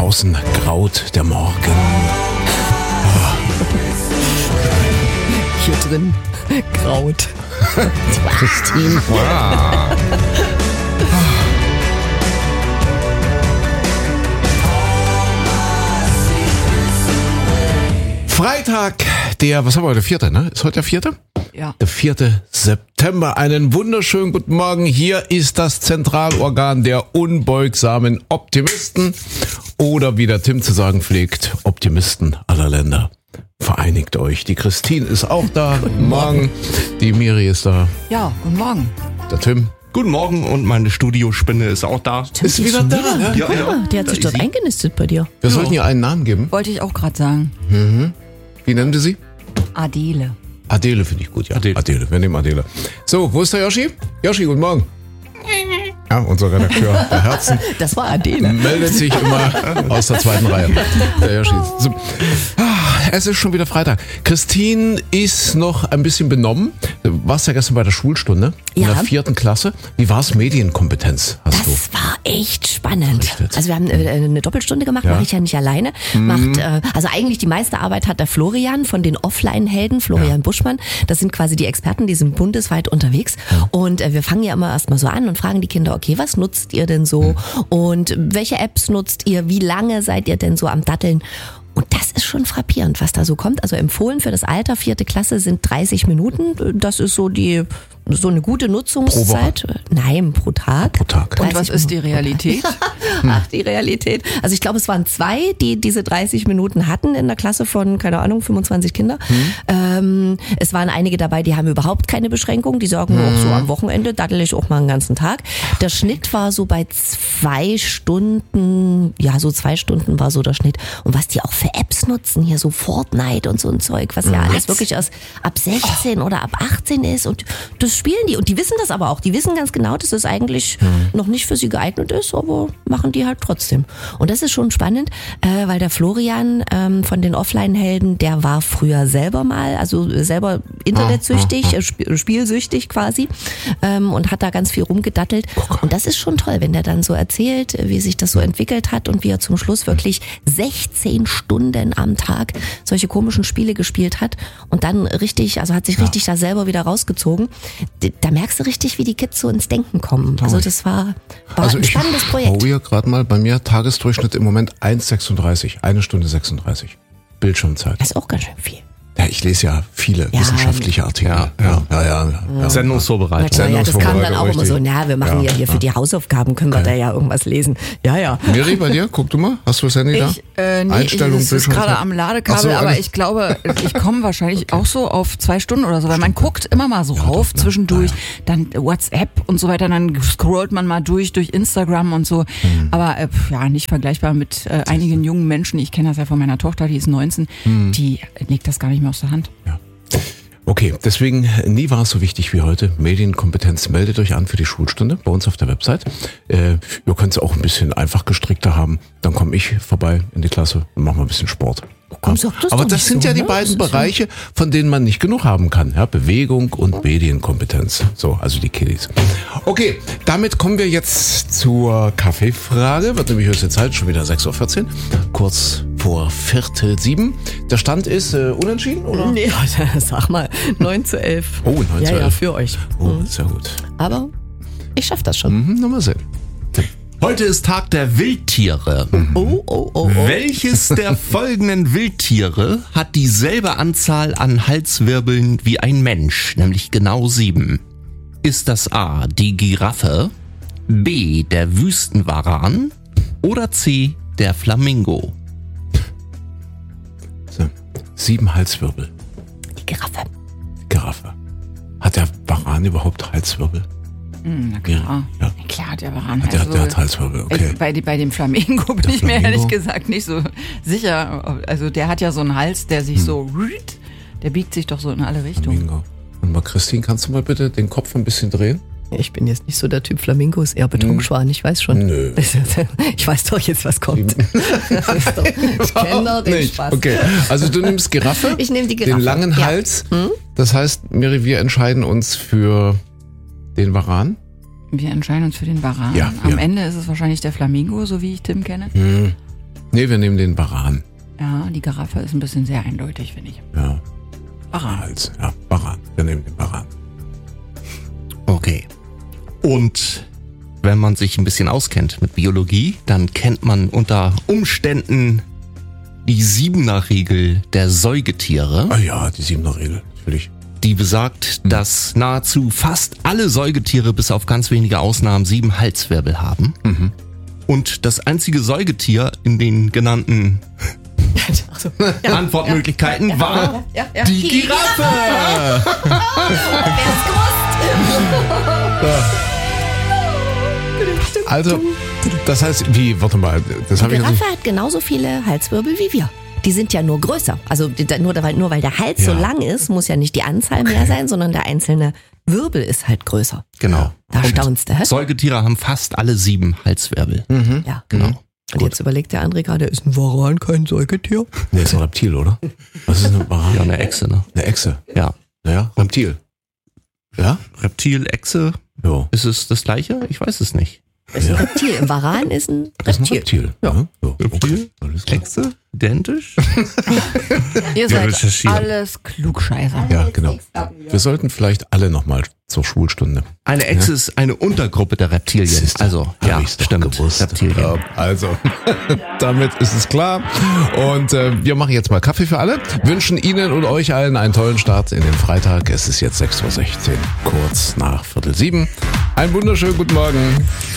Draußen graut der Morgen. Hier drin graut. Christine. Wow. Freitag, was haben wir heute? 4., ne? Ist heute der 4.? Ja. Der 4. September. Einen wunderschönen guten Morgen. Hier ist das Zentralorgan der unbeugsamen Optimisten. Oder wie der Tim zu sagen pflegt, Optimisten aller Länder. Vereinigt euch. Die Christine ist auch da. Guten Morgen. Die Miri ist da. Ja, guten Morgen. Der Tim. Guten Morgen und meine Studiospinne ist auch da. Ist wieder da. Ne? Ja, ja. Der hat sich dort eingenistet bei dir. Wir sollten ihr einen Namen geben. Wollte ich auch gerade sagen. Wie nennen wir sie? Adele. Adele finde ich gut, ja. Adele. Wir nehmen Adele. So, wo ist der Yoshi? Yoshi, guten Morgen. Ja, unser Redakteur der Herzen Das war Adele. meldet sich immer aus der zweiten Reihe. Der Yoshi. So. Es ist schon wieder Freitag. Christine ist noch ein bisschen benommen. Du warst ja gestern bei der Schulstunde in Ja. der 4. Klasse. Wie war es Medienkompetenz? Hast du? Das war echt spannend. Berichtet. Also wir haben eine Doppelstunde gemacht, Ja. mache ich ja nicht alleine. Also eigentlich die meiste Arbeit hat der Florian von den Offline-Helden, Florian Buschmann. Das sind quasi die Experten, die sind bundesweit unterwegs. Und wir fangen ja immer erstmal so an und fragen die Kinder, okay, was nutzt ihr denn so? Und welche Apps nutzt ihr? Wie lange seid ihr denn so am Datteln? Und das ist schon frappierend, was da so kommt. Also empfohlen für das Alter 4. Klasse sind 30 Minuten. Das ist so eine gute Nutzungszeit. Nein, pro Tag. Pro Tag. Und was ist die Realität? Ach, die Realität. Also ich glaube, es waren 2, die diese 30 Minuten hatten in der Klasse von, keine Ahnung, 25 Kinder. Es waren einige dabei, die haben überhaupt keine Beschränkung. Die sagen auch so am Wochenende, daddel ich auch mal einen ganzen Tag. Der Schnitt war so bei 2 Stunden, ja, so 2 Stunden war so der Schnitt. Und was die auch für Apps nutzen, hier so Fortnite und so ein Zeug, was ja alles wirklich erst ab 16 oder ab 18 ist. Und das spielen die. Und die wissen das aber auch. Die wissen ganz genau, dass es eigentlich noch nicht für sie geeignet ist, aber machen die halt trotzdem. Und das ist schon spannend, weil der Florian von den Offline-Helden, der war früher selber mal, also selber internetsüchtig, spielsüchtig quasi, und hat da ganz viel rumgedattelt. Und das ist schon toll, wenn der dann so erzählt, wie sich das so entwickelt hat und wie er zum Schluss wirklich 16 Stunden am Tag solche komischen Spiele gespielt hat und dann richtig, also hat sich richtig da selber wieder rausgezogen. Da merkst du richtig, wie die Kids so ins Denken kommen. Also das war ein spannendes Projekt. Ich hier gerade mal bei mir Tagesdurchschnitt im Moment 1,36. 1 Stunde 36. Bildschirmzeit. Das ist auch ganz schön viel. Ja, ich lese ja viele wissenschaftliche Artikel. Ja. Sendungsvorbereitung. Ja, das kam dann auch immer richtig. so, wir machen ja hier für die Hausaufgaben, können wir da ja irgendwas lesen. Ja. Miri, bei dir? Guck du mal. Hast du das Handy da? Nee, Einstellung, es ist gerade am Ladekabel, Ach so, aber alles- ich glaube, ich komme wahrscheinlich auch so auf 2 Stunden oder so, weil man guckt immer mal so rauf zwischendurch, dann WhatsApp und so weiter, dann scrollt man mal durch Instagram und so, aber nicht vergleichbar mit einigen jungen Menschen. Ich kenne das ja von meiner Tochter, die ist 19, die legt das gar nicht mehr aus der Hand. Okay, deswegen nie war es so wichtig wie heute. Medienkompetenz, meldet euch an für die Schulstunde bei uns auf der Website. Ihr könnt es auch ein bisschen einfach gestrickter haben. Dann komme ich vorbei in die Klasse und machen wir ein bisschen Sport. Komm, sag das Aber doch das nicht sind so, ja die ne? beiden Das ist Bereiche, von denen man nicht genug haben kann. Ja, Bewegung und Medienkompetenz. So, also die Kiddies. Okay, damit kommen wir jetzt zur Kaffeefrage. Wird nämlich höchste Zeit, schon wieder 6:14 Uhr. Kurz vor 6:45. Der Stand ist unentschieden, oder? Nee, sag mal, 9:11. Oh, 9:11. Ja, für euch. Oh, sehr gut. Aber ich schaff das schon. Nochmal sehen. Heute ist Tag der Wildtiere. Oh. Welches der folgenden Wildtiere hat dieselbe Anzahl an Halswirbeln wie ein Mensch, nämlich genau 7? Ist das A, die Giraffe, B, der Wüstenvaran oder C, der Flamingo? So, 7 Halswirbel. Die Giraffe. Hat der Varan überhaupt Halswirbel? Na klar. Ja. Klar, der Varan Der hat Halswirbel, okay. Bei dem Flamingo bin ich mir Flamingo? ehrlich gesagt nicht so sicher. Also der hat ja so einen Hals, der sich der biegt sich doch so in alle Richtungen. Bingo. Und mal, Christine, kannst du mal bitte den Kopf ein bisschen drehen? Ich bin jetzt nicht so der Typ Flamingo, ist eher Betonschwan, ich weiß schon. Nö. Ich weiß doch jetzt, was kommt. Ich kenne doch den Nicht. Spaß. Okay, also du nimmst Giraffe. Ich nehme die Giraffe. Den langen Ja. Hals. Das heißt, Miri, wir entscheiden uns für den Varan. Wir entscheiden uns für den Varan. Ja, Am ja. Ende ist es wahrscheinlich der Flamingo, so wie ich Tim kenne. Nee, Nee, wir nehmen den Varan. Ja, die Giraffe ist ein bisschen sehr eindeutig, finde ich. Ja. Varan. Ja, Varan. Wir nehmen den Varan. Okay. Und wenn man sich ein bisschen auskennt mit Biologie, dann kennt man unter Umständen die 7er-Regel der Säugetiere. Ah ja, die 7er-Regel, natürlich. Die besagt, dass nahezu fast alle Säugetiere bis auf ganz wenige Ausnahmen 7 Halswirbel haben. Und das einzige Säugetier in den genannten Antwortmöglichkeiten war die Giraffe. Wer ist Also, das heißt, warte mal, das Die habe ich Giraffe hat genauso viele Halswirbel wie wir. Die sind ja nur größer. Also nur weil der Hals so lang ist, muss ja nicht die Anzahl mehr sein, sondern der einzelne Wirbel ist halt größer. Genau. Da staunst du, hä? Säugetiere haben fast alle 7 Halswirbel. Ja, Genau. Und jetzt überlegt der André gerade, ist ein Varan kein Säugetier? Nee, ist ein Reptil, oder? Was ist ein Varan? Ja, eine Echse, ne? Eine Echse. Ja. Naja, Reptil. Ja? Reptil, Echse, Jo. ist es das gleiche? Ich weiß es nicht. Ist ein Reptil. Ein Varan ist ein Das ist ein Reptil. Reptil. Ja. So, Reptil? Alles klar. Echse? Identisch? Ihr seid recherchieren. alles Klugscheißer. Ja, genau. Wir sollten vielleicht alle nochmal zur Schulstunde. Eine Echse ist eine Untergruppe der Reptilien. Siehste, Also, hab ja, ich's doch stimmt. gewusst. Reptilien. Ja, also, damit ist es klar. Und wir machen jetzt mal Kaffee für alle. Wünschen Ihnen und euch allen einen tollen Start in den Freitag. Es ist jetzt 6:16 Uhr, kurz nach 6:45. Einen wunderschönen guten Morgen.